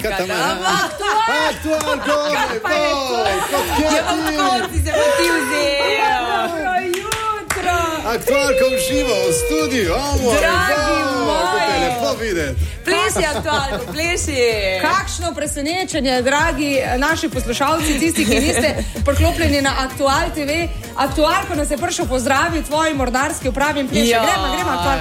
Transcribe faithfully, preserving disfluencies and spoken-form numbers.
Akadama. Aktualko, kot Ja, pa kako si se pa ti vzel? Dobro jutro. Aktualko v živo, v studiu. Dragi moji. Lepo videti. Pleši, aktualko, pleši. Kakšno presenečenje, dragi naši poslušalci, tisti, ki niste priklopljeni na Aktual T V. Aktualko nas je prišel pozdraviti, tvoji mordarski upravi in pleši. Ja. Gremo, gremo, Aktual.